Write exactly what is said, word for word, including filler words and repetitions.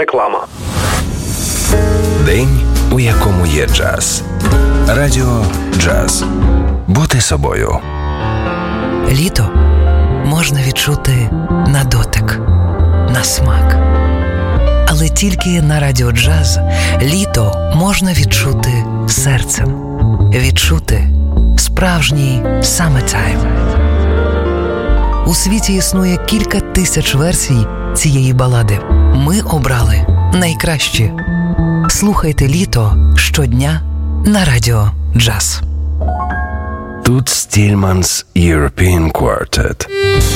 Реклама. День, у якому є джаз. Радіо Джаз. Бути собою. Літо можна відчути на дотик, на смак. Але тільки на Радіо Джаз літо можна відчути серцем. Відчути справжній summertime. У світі існує кілька тисяч версій цієї балади. Ми обрали найкращі. Слухайте літо щодня на Радіо Джаз. Тут Стільманс European Quartet.